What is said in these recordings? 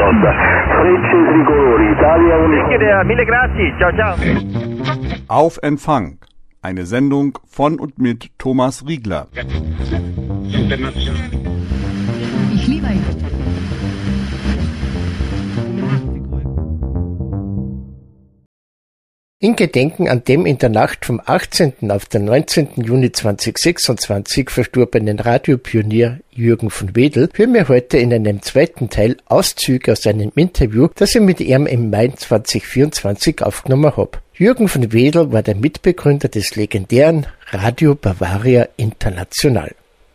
apposta. Frecce tricolori, Italia Unico. Mille grazie, ciao ciao. Auf Empfang. Eine Sendung von und mit Thomas Riegler. Ich liebe ihn. In Gedenken an dem in der Nacht vom 18. auf den 19. Juni 2026 verstorbenen Radiopionier Jürgen von Wedel hören wir heute in einem zweiten Teil Auszüge aus einem Interview, das ich mit ihm im Mai 2024 aufgenommen habe. Jürgen von Wedel war der Mitbegründer des legendären Radio Bavaria International.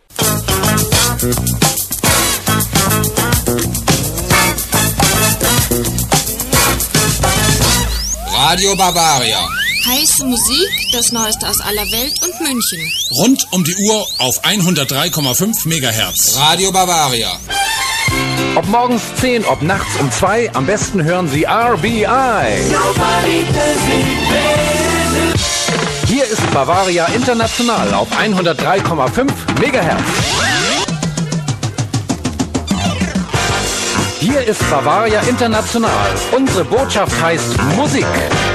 Radio Bavaria. Heiße Musik, das Neueste aus aller Welt und München. Rund um die Uhr auf 103,5 MHz. Radio Bavaria. Ob morgens 10, ob nachts um 2, am besten hören Sie RBI. Hier ist Bavaria International auf 103,5 MHz. Hier ist Bavaria International. Unsere Botschaft heißt Musik.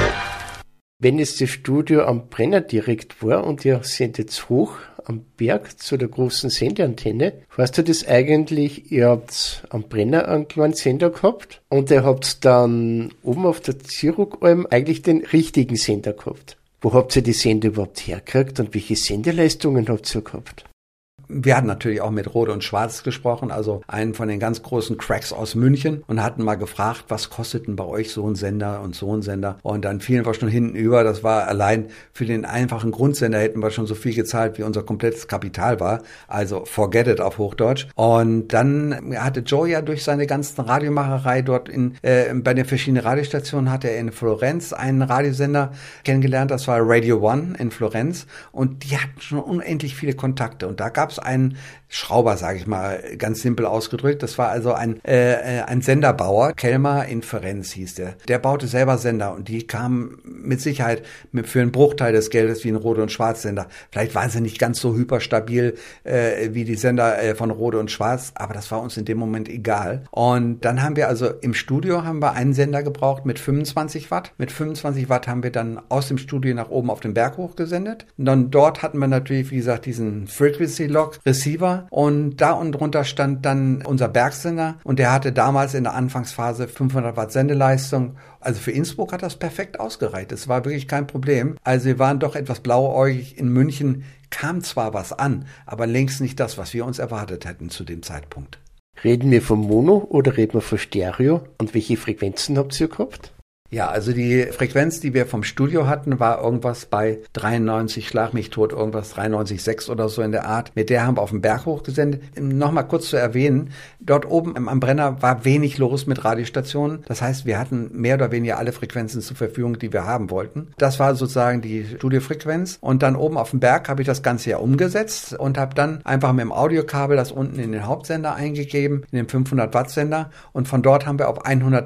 Wenn es das Studio am Brenner direkt war und ihr sendet hoch am Berg zu der großen Sendeantenne, heißt das eigentlich, ihr habt am Brenner einen kleinen Sender gehabt und ihr habt dann oben auf der Zirugalm eigentlich den richtigen Sender gehabt. Wo habt ihr die Sender überhaupt hergekriegt und welche Sendeleistungen habt ihr gehabt? Wir hatten natürlich auch mit Rot und Schwarz gesprochen, also einen von den ganz großen Cracks aus München, und hatten mal gefragt, was kostet denn bei euch so ein Sender und so ein Sender? Und dann fielen wir schon hinten über. Das war allein für den einfachen Grundsender hätten wir schon so viel gezahlt, wie unser komplettes Kapital war. Also forget it auf Hochdeutsch. Und dann hatte Joe ja durch seine ganzen Radiomacherei dort bei den verschiedenen Radiostationen, hat er in Florenz einen Radiosender kennengelernt. Das war Radio One in Florenz. Und die hatten schon unendlich viele Kontakte. Und da gab es einen Schrauber, sage ich mal, ganz simpel ausgedrückt. Das war also ein Senderbauer, Kelmer in Ferenz hieß der. Der baute selber Sender und die kamen mit Sicherheit für einen Bruchteil des Geldes wie ein Rot- und Schwarz-Sender. Vielleicht waren sie nicht ganz so hyperstabil wie die Sender von Rot und Schwarz, aber das war uns in dem Moment egal. Und dann haben wir also im Studio einen Sender gebraucht mit 25 Watt. Mit 25 Watt haben wir dann aus dem Studio nach oben auf den Berg hochgesendet. Und dann dort hatten wir natürlich, wie gesagt, diesen Frequency-Log Receiver und da und drunter stand dann unser Bergsender und der hatte damals in der Anfangsphase 500 Watt Sendeleistung. Also für Innsbruck hat das perfekt ausgereicht. Es war wirklich kein Problem. Also wir waren doch etwas blauäugig. In München kam zwar was an, aber längst nicht das, was wir uns erwartet hätten zu dem Zeitpunkt. Reden wir vom Mono oder reden wir von Stereo? Und welche Frequenzen habt ihr gehabt? Ja, also die Frequenz, die wir vom Studio hatten, war irgendwas bei 93, schlag mich tot, irgendwas 93,6 oder so in der Art. Mit der haben wir auf den Berg hochgesendet. Nochmal kurz zu erwähnen, dort oben am Brenner war wenig los mit Radiostationen. Das heißt, wir hatten mehr oder weniger alle Frequenzen zur Verfügung, die wir haben wollten. Das war sozusagen die Studiofrequenz. Und dann oben auf dem Berg habe ich das Ganze ja umgesetzt und habe dann einfach mit dem Audiokabel das unten in den Hauptsender eingegeben, in den 500 Watt Sender. Und von dort haben wir auf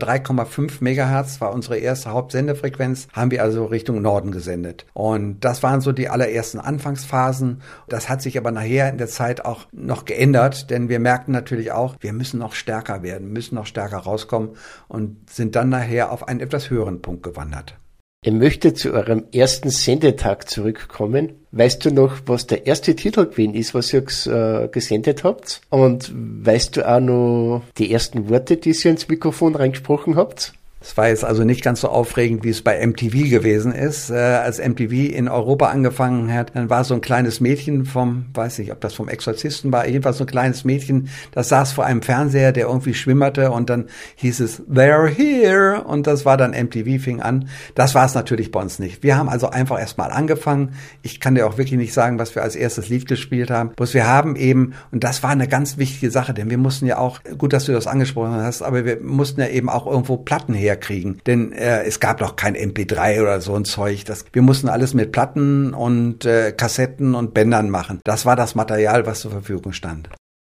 103,5 Megahertz, war unsere erste Hauptsendefrequenz, haben wir also Richtung Norden gesendet. Und das waren so die allerersten Anfangsphasen. Das hat sich aber nachher in der Zeit auch noch geändert, denn wir merkten natürlich auch, wir müssen noch stärker werden, müssen noch stärker rauskommen und sind dann nachher auf einen etwas höheren Punkt gewandert. Ich möchte zu eurem ersten Sendetag zurückkommen. Weißt du noch, was der erste Titel gewesen ist, was ihr gesendet habt? Und weißt du auch noch die ersten Worte, die ihr ins Mikrofon reingesprochen habt? Es war jetzt also nicht ganz so aufregend, wie es bei MTV gewesen ist. Als MTV in Europa angefangen hat, dann war so ein kleines Mädchen weiß nicht, ob das vom Exorzisten war, jedenfalls so ein kleines Mädchen, das saß vor einem Fernseher, der irgendwie schwimmerte und dann hieß es, they're here, und das war dann MTV, fing an. Das war es natürlich bei uns nicht. Wir haben also einfach erstmal angefangen. Ich kann dir auch wirklich nicht sagen, was wir als erstes Lied gespielt haben. Bloß wir haben eben, und das war eine ganz wichtige Sache, denn wir mussten ja auch, gut, dass du das angesprochen hast, aber wir mussten ja eben auch irgendwo Platten herkriegen. Denn es gab noch kein MP3 oder so ein Zeug. Wir mussten alles mit Platten und Kassetten und Bändern machen. Das war das Material, was zur Verfügung stand.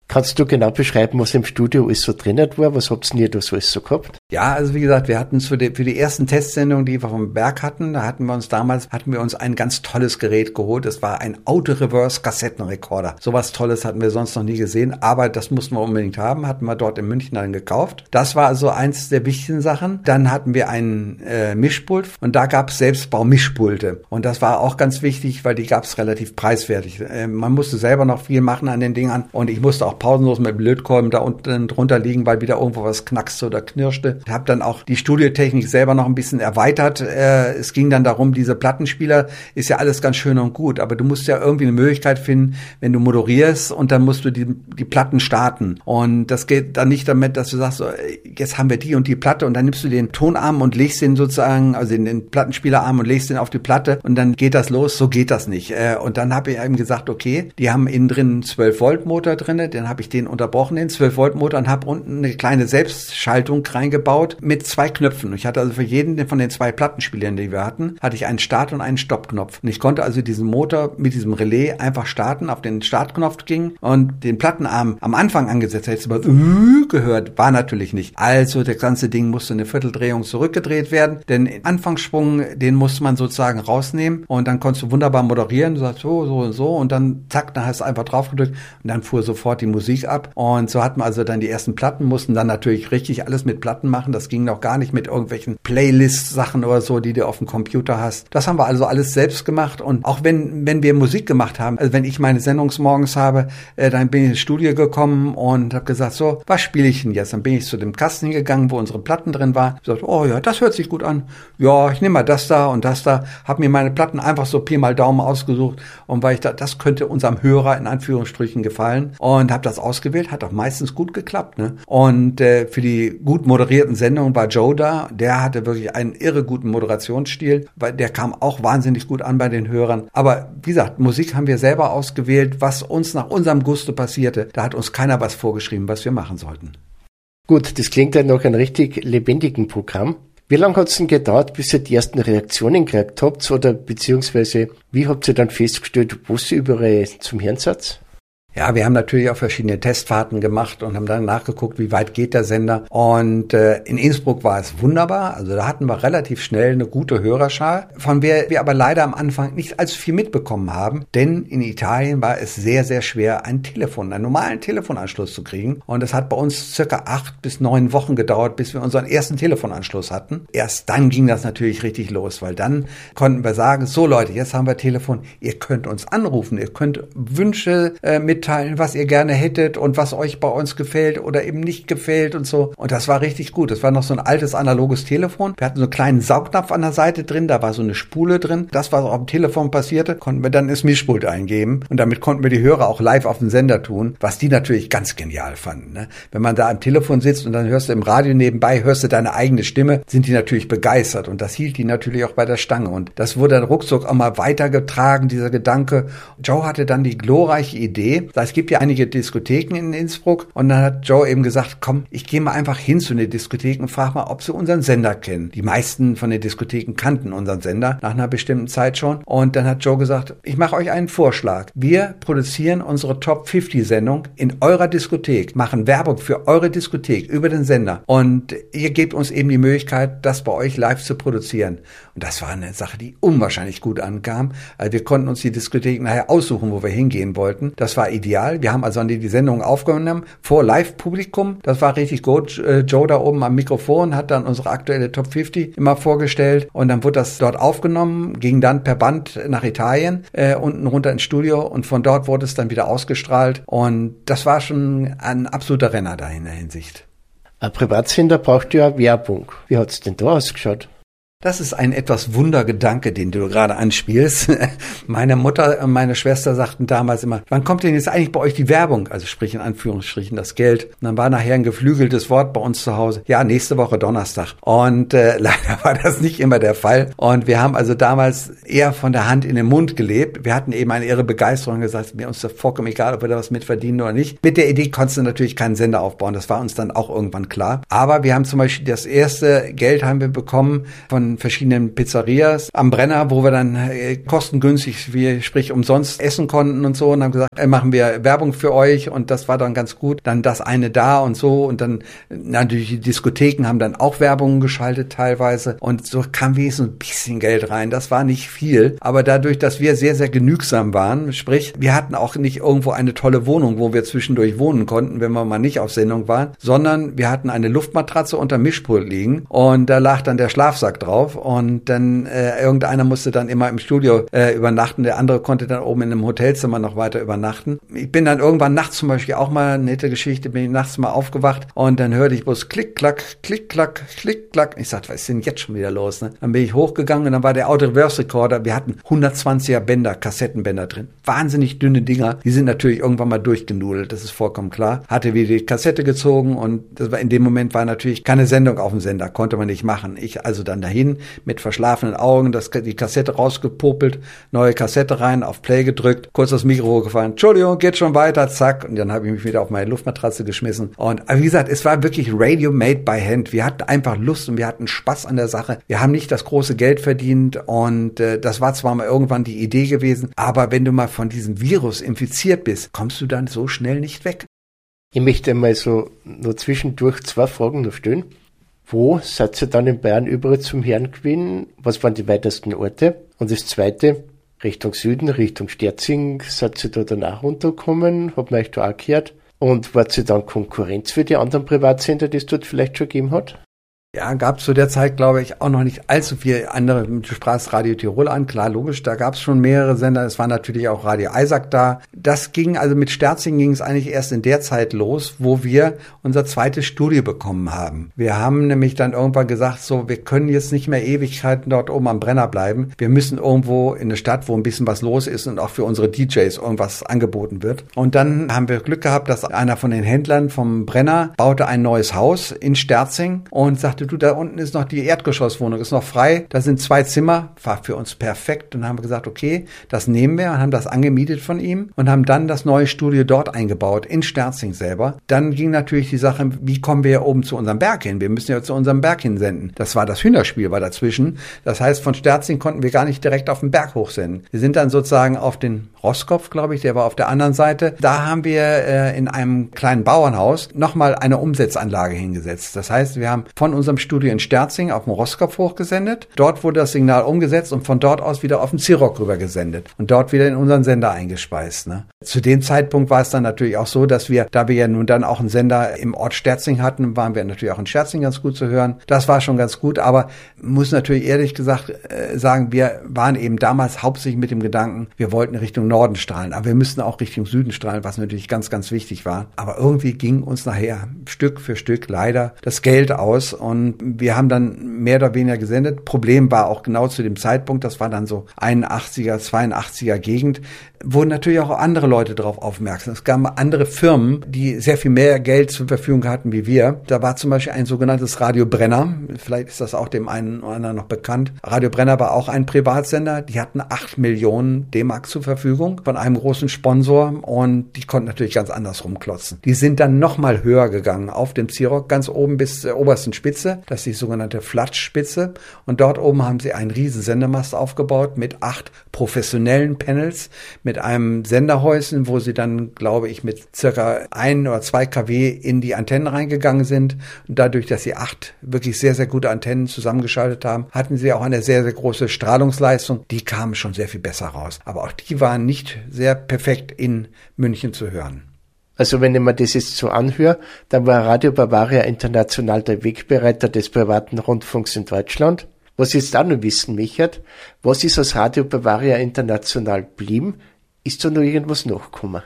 Kannst du genau beschreiben, was im Studio alles so drin war? Was habt ihr da so alles so gehabt? Ja, also wie gesagt, wir hatten für die ersten Testsendungen, die wir vom Berg hatten, da hatten wir uns ein ganz tolles Gerät geholt. Das war ein Auto-Reverse-Kassettenrekorder. Sowas Tolles hatten wir sonst noch nie gesehen, aber das mussten wir unbedingt haben. Hatten wir dort in München dann gekauft. Das war also eins der wichtigen Sachen. Dann hatten wir einen Mischpult und da gab es Selbstbau-Mischpulte. Und das war auch ganz wichtig, weil die gab es relativ preiswertig. Man musste selber noch viel machen an den Dingern und ich musste auch pausenlos mit dem Lötkolben da unten drunter liegen, weil wieder irgendwo was knackste oder knirschte. Ich habe dann auch die Studiotechnik selber noch ein bisschen erweitert. Es ging dann darum, diese Plattenspieler ist ja alles ganz schön und gut, aber du musst ja irgendwie eine Möglichkeit finden, wenn du moderierst und dann musst du die Platten starten. Und das geht dann nicht damit, dass du sagst, so, jetzt haben wir die und die Platte und dann nimmst du den Tonarm und legst den sozusagen, also den Plattenspielerarm und legst den auf die Platte und dann geht das los. So geht das nicht. Und dann habe ich eben gesagt, okay, die haben innen drin einen 12-Volt-Motor drin, dann habe ich den unterbrochen, den 12-Volt-Motor, und habe unten eine kleine Selbstschaltung reingebaut mit 2 Knöpfen. Ich hatte also für jeden von den 2 Plattenspielern, die wir hatten, hatte ich einen Start- und einen Stoppknopf. Und ich konnte also diesen Motor mit diesem Relais einfach starten, auf den Startknopf ging und den Plattenarm am Anfang angesetzt. Hättest du mal gehört, war natürlich nicht. Also das ganze Ding musste eine Vierteldrehung zurückgedreht werden, denn den Anfangsschwung, den musste man sozusagen rausnehmen und dann konntest du wunderbar moderieren. Du sagst so und so und dann zack, dann hast du einfach drauf gedrückt und dann fuhr sofort die Musik ab. Und so hatten wir also dann die ersten Platten, mussten dann natürlich richtig alles mit Platten machen. Das ging noch gar nicht mit irgendwelchen Playlist-Sachen oder so, die du auf dem Computer hast. Das haben wir also alles selbst gemacht. Und auch wenn wir Musik gemacht haben, also wenn ich meine Sendungsmorgens habe, dann bin ich ins Studio gekommen und habe gesagt, so, was spiele ich denn jetzt? Dann bin ich zu dem Kasten hingegangen, wo unsere Platten drin waren. Ich gesagt, oh ja, das hört sich gut an. Ja, ich nehme mal das da und das da. Habe mir meine Platten einfach so Pi mal Daumen ausgesucht. Und weil ich das könnte unserem Hörer in Anführungsstrichen gefallen. Und habe das ausgewählt, hat auch meistens gut geklappt. Ne? Und für die gut moderierten Sendungen war Joe da. Der hatte wirklich einen irre guten Moderationsstil, weil der kam auch wahnsinnig gut an bei den Hörern. Aber wie gesagt, Musik haben wir selber ausgewählt, was uns nach unserem Gusto passierte. Da hat uns keiner was vorgeschrieben, was wir machen sollten. Gut, das klingt ja nach einem richtig lebendigen Programm. Wie lange hat es denn gedauert, bis ihr die ersten Reaktionen gekriegt habt? Oder beziehungsweise, wie habt ihr dann festgestellt, was ihr überall zum Hören seid? Ja, wir haben natürlich auch verschiedene Testfahrten gemacht und haben dann nachgeguckt, wie weit geht der Sender. Und in Innsbruck war es wunderbar. Also da hatten wir relativ schnell eine gute Hörerschar, von der wir aber leider am Anfang nicht allzu viel mitbekommen haben. Denn in Italien war es sehr, sehr schwer, einen normalen Telefonanschluss zu kriegen. Und es hat bei uns circa 8 bis 9 Wochen gedauert, bis wir unseren ersten Telefonanschluss hatten. Erst dann ging das natürlich richtig los, weil dann konnten wir sagen, so Leute, jetzt haben wir Telefon, ihr könnt uns anrufen, ihr könnt Wünsche mitteilen, was ihr gerne hättet und was euch bei uns gefällt oder eben nicht gefällt und so. Und das war richtig gut. Das war noch so ein altes analoges Telefon. Wir hatten so einen kleinen Saugnapf an der Seite drin, da war so eine Spule drin. Das, was auf dem Telefon passierte, konnten wir dann ins Mischpult eingeben. Und damit konnten wir die Hörer auch live auf den Sender tun, was die natürlich ganz genial fanden. Ne? Wenn man da am Telefon sitzt und dann hörst du im Radio nebenbei, hörst du deine eigene Stimme, sind die natürlich begeistert. Und das hielt die natürlich auch bei der Stange. Und das wurde dann ruckzuck auch mal weitergetragen, dieser Gedanke. Joe hatte dann die glorreiche Idee, es gibt ja einige Diskotheken in Innsbruck und dann hat Joe eben gesagt, komm, ich gehe mal einfach hin zu den Diskotheken und frage mal, ob sie unseren Sender kennen. Die meisten von den Diskotheken kannten unseren Sender nach einer bestimmten Zeit schon und dann hat Joe gesagt, ich mache euch einen Vorschlag. Wir produzieren unsere Top 50 Sendung in eurer Diskothek, machen Werbung für eure Diskothek über den Sender und ihr gebt uns eben die Möglichkeit, das bei euch live zu produzieren. Und das war eine Sache, die unwahrscheinlich gut ankam. Also wir konnten uns die Diskotheken nachher aussuchen, wo wir hingehen wollten. Das war ideal. Wir haben also die Sendung aufgenommen vor Live-Publikum. Das war richtig gut. Joe da oben am Mikrofon hat dann unsere aktuelle Top 50 immer vorgestellt und dann wurde das dort aufgenommen, ging dann per Band nach Italien, unten runter ins Studio und von dort wurde es dann wieder ausgestrahlt und das war schon ein absoluter Renner da in der Hinsicht. Ein Privatsender braucht ja Werbung. Wie hat es denn da ausgeschaut? Das ist ein etwas Wundergedanke, den du gerade anspielst. Meine Mutter und meine Schwester sagten damals immer, wann kommt denn jetzt eigentlich bei euch die Werbung? Also sprich in Anführungsstrichen das Geld. Und dann war nachher ein geflügeltes Wort bei uns zu Hause. Ja, nächste Woche Donnerstag. Und leider war das nicht immer der Fall. Und wir haben also damals eher von der Hand in den Mund gelebt. Wir hatten eben eine irre Begeisterung und gesagt, mir uns ist vollkommen egal, ob wir da was mit verdienen oder nicht. Mit der Idee konntest du natürlich keinen Sender aufbauen. Das war uns dann auch irgendwann klar. Aber wir haben zum Beispiel das erste Geld haben wir bekommen von von verschiedenen Pizzerias am Brenner, wo wir dann kostengünstig, sprich umsonst essen konnten und so, und haben gesagt, machen wir Werbung für euch, und das war dann ganz gut. Dann das eine da und so, und dann natürlich die Diskotheken haben dann auch Werbung geschaltet teilweise, und so kam wenigstens ein bisschen Geld rein. Das war nicht viel, aber dadurch, dass wir sehr, sehr genügsam waren, sprich, wir hatten auch nicht irgendwo eine tolle Wohnung, wo wir zwischendurch wohnen konnten, wenn wir mal nicht auf Sendung waren, sondern wir hatten eine Luftmatratze unter Mischpult liegen, und da lag dann der Schlafsack drauf, und dann irgendeiner musste dann immer im Studio übernachten, der andere konnte dann oben in einem Hotelzimmer noch weiter übernachten. Ich bin dann irgendwann nachts zum Beispiel auch mal, eine nette Geschichte, bin ich nachts mal aufgewacht, und dann hörte ich bloß klick, klack, klick, klack, klick, klack. Ich sagte, was ist denn jetzt schon wieder los? Ne? Dann bin ich hochgegangen, und dann war der Auto-Reverse-Recorder, wir hatten 120er Bänder, Kassettenbänder drin, wahnsinnig dünne Dinger, die sind natürlich irgendwann mal durchgenudelt, das ist vollkommen klar. Hatte wieder die Kassette gezogen, und das war in dem Moment war natürlich keine Sendung auf dem Sender, konnte man nicht machen. Ich also dann dahin mit verschlafenen Augen, die Kassette rausgepopelt, neue Kassette rein, auf Play gedrückt, kurz das Mikro gefahren, Entschuldigung, geht schon weiter, zack, und dann habe ich mich wieder auf meine Luftmatratze geschmissen. Und wie gesagt, es war wirklich Radio made by hand. Wir hatten einfach Lust und wir hatten Spaß an der Sache. Wir haben nicht das große Geld verdient, und das war zwar mal irgendwann die Idee gewesen, aber wenn du mal von diesem Virus infiziert bist, kommst du dann so schnell nicht weg. Ich möchte mal so nur zwischendurch 2 Fragen noch stellen. Wo seid ihr dann in Bayern überall zum Hören gewesen? Was waren die weitesten Orte? Und das Zweite, Richtung Süden, Richtung Sterzing, seid ihr da danach runtergekommen? Hat man euch da auch gehört? Und wart ihr dann Konkurrenz für die anderen Privatsender, die es dort vielleicht schon gegeben hat? Ja, gab zu der Zeit, glaube ich, auch noch nicht allzu viel andere. Du sprachst Radio Tirol an, klar, logisch, da gab es schon mehrere Sender. Es war natürlich auch Radio Eisack da. Das ging, also mit Sterzing ging es eigentlich erst in der Zeit los, wo wir unser zweites Studio bekommen haben. Wir haben nämlich dann irgendwann gesagt, so, wir können jetzt nicht mehr Ewigkeiten dort oben am Brenner bleiben. Wir müssen irgendwo in eine Stadt, wo ein bisschen was los ist und auch für unsere DJs irgendwas angeboten wird. Und dann haben wir Glück gehabt, dass einer von den Händlern vom Brenner baute ein neues Haus in Sterzing und sagte, du, da unten ist noch die Erdgeschosswohnung, ist noch frei, da sind 2 Zimmer, war für uns perfekt, und haben wir gesagt, okay, das nehmen wir, und haben das angemietet von ihm und haben dann das neue Studio dort eingebaut, in Sterzing selber. Dann ging natürlich die Sache, wie kommen wir hier oben zu unserem Berg hin? Wir müssen ja zu unserem Berg hinsenden. Das war das Hühnerspiel, war dazwischen. Das heißt, von Sterzing konnten wir gar nicht direkt auf den Berg hochsenden. Wir sind dann sozusagen auf den Roskopf, glaube ich, der war auf der anderen Seite. Da haben wir in einem kleinen Bauernhaus nochmal eine Umsetzanlage hingesetzt. Das heißt, wir haben von unserem Studio in Sterzing auf den Roskopf hochgesendet. Dort wurde das Signal umgesetzt und von dort aus wieder auf den Zirock rüber gesendet und dort wieder in unseren Sender eingespeist. Ne? Zu dem Zeitpunkt war es dann natürlich auch so, dass wir, da wir ja nun dann auch einen Sender im Ort Sterzing hatten, waren wir natürlich auch in Sterzing ganz gut zu hören. Das war schon ganz gut, aber muss natürlich ehrlich gesagt sagen, wir waren eben damals hauptsächlich mit dem Gedanken, wir wollten Richtung Norden strahlen, aber wir müssten auch Richtung Süden strahlen, was natürlich ganz, ganz wichtig war. Aber irgendwie ging uns nachher Stück für Stück leider das Geld aus, und wir haben dann mehr oder weniger gesendet. Problem war auch genau zu dem Zeitpunkt, das war dann so 81er, 82er Gegend, wurden natürlich auch andere Leute darauf aufmerksam. Es gab andere Firmen, die sehr viel mehr Geld zur Verfügung hatten wie wir. Da war zum Beispiel ein sogenanntes Radio Brenner. Vielleicht ist das auch dem einen oder anderen noch bekannt. Radio Brenner war auch ein Privatsender. Die hatten 8 Millionen D-Mark zur Verfügung von einem großen Sponsor, und die konnten natürlich ganz anders rumklotzen. Die sind dann nochmal höher gegangen auf dem Zirock, ganz oben bis zur obersten Spitze. Das ist die sogenannte Flatschspitze. Und dort oben haben sie einen riesen Sendemast aufgebaut mit 8 professionellen Panels, mit einem Senderhäuschen, wo sie dann, glaube ich, mit circa 1 oder 2 kW in die Antennen reingegangen sind. Und dadurch, dass sie 8 wirklich sehr, sehr gute Antennen zusammengeschaltet haben, hatten sie auch eine sehr, sehr große Strahlungsleistung. Die kamen schon sehr viel besser raus. Aber auch die waren nicht sehr perfekt in München zu hören. Also wenn ich mir das jetzt so anhöre, dann war Radio Bavaria international der Wegbereiter des privaten Rundfunks in Deutschland. Was ich jetzt auch noch wissen möchte, was ist aus Radio Bavaria international geblieben? Ist da noch irgendwas nachgekommen?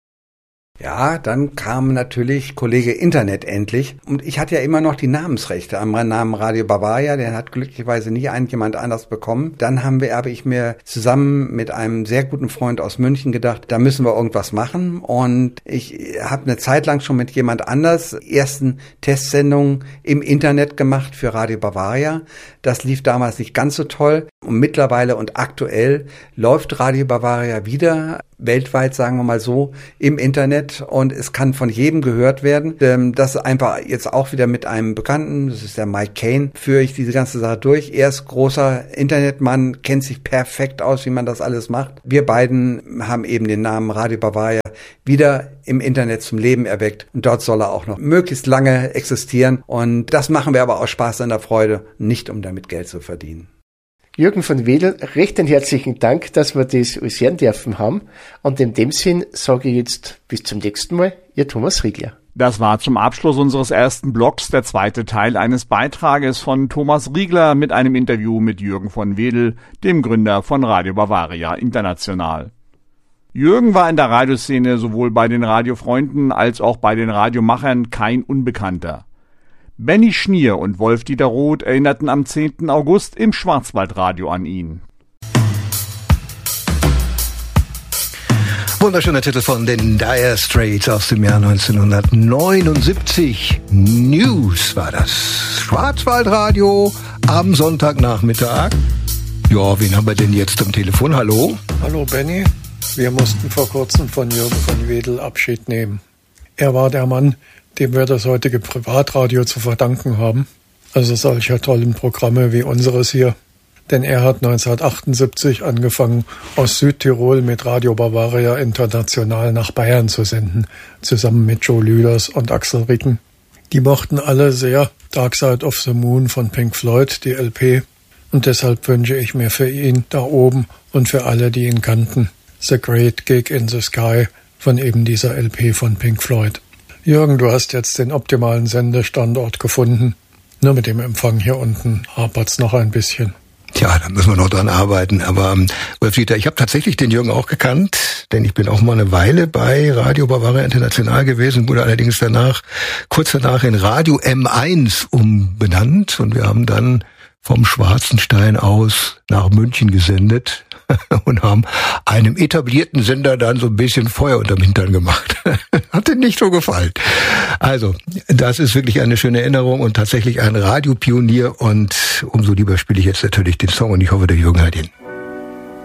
Ja, dann kam natürlich Kollege Internet endlich. Und ich hatte ja immer noch die Namensrechte am Namen Radio Bavaria. Den hat glücklicherweise nie jemand anders bekommen. Dann habe ich mir zusammen mit einem sehr guten Freund aus München gedacht, da müssen wir irgendwas machen. Und ich habe eine Zeit lang schon mit jemand anders ersten Testsendungen im Internet gemacht für Radio Bavaria. Das lief damals nicht ganz so toll. Und mittlerweile und aktuell läuft Radio Bavaria wieder weltweit, sagen wir mal so, im Internet und es kann von jedem gehört werden. Das ist einfach jetzt auch wieder mit einem Bekannten, das ist der Mike Kane, führe ich diese ganze Sache durch. Er ist großer Internetmann, kennt sich perfekt aus, wie man das alles macht. Wir beiden haben eben den Namen Radio Bavaria wieder im Internet zum Leben erweckt und dort soll er auch noch möglichst lange existieren und das machen wir aber aus Spaß und der Freude, nicht um damit Geld zu verdienen. Jürgen von Wedel, recht einen herzlichen Dank, dass wir das alles hören dürfen haben. Und in dem Sinn sage ich jetzt bis zum nächsten Mal, Ihr Thomas Riegler. Das war zum Abschluss unseres ersten Blogs der zweite Teil eines Beitrages von Thomas Riegler mit einem Interview mit Jürgen von Wedel, dem Gründer von Radio Bavaria International. Jürgen war in der Radioszene sowohl bei den Radiofreunden als auch bei den Radiomachern kein Unbekannter. Benny Schnier und Wolf-Dieter Roth erinnerten am 10. August im Schwarzwaldradio an ihn. Wunderschöner Titel von den Dire Straits aus dem Jahr 1979. News war das. Schwarzwaldradio am Sonntagnachmittag. Ja, wen haben wir denn jetzt am Telefon? Hallo? Hallo Benny. Wir mussten vor kurzem von Jürgen von Wedel Abschied nehmen. Er war der Mann, dem wir das heutige Privatradio zu verdanken haben. Also solcher tollen Programme wie unseres hier. Denn er hat 1978 angefangen, aus Südtirol mit Radio Bavaria International nach Bayern zu senden, zusammen mit Joe Lüders und Axel Ricken. Die mochten alle sehr Dark Side of the Moon von Pink Floyd, die LP. Und deshalb wünsche ich mir für ihn da oben und für alle, die ihn kannten, The Great Gig in the Sky von eben dieser LP von Pink Floyd. Jürgen, du hast jetzt den optimalen Sendestandort gefunden. Nur mit dem Empfang hier unten hapert's noch ein bisschen. Tja, da müssen wir noch dran arbeiten. Aber Wolf-Dieter, ich habe tatsächlich den Jürgen auch gekannt, denn ich bin auch mal eine Weile bei Radio Bavaria International gewesen, wurde allerdings kurz danach in Radio M1 umbenannt und wir haben dann vom Schwarzenstein aus nach München gesendet und haben einem etablierten Sender dann so ein bisschen Feuer unterm Hintern gemacht. Hat dir nicht so gefallen. Also, das ist wirklich eine schöne Erinnerung und tatsächlich ein Radiopionier und umso lieber spiele ich jetzt natürlich den Song und ich hoffe, der Jürgen hört ihn.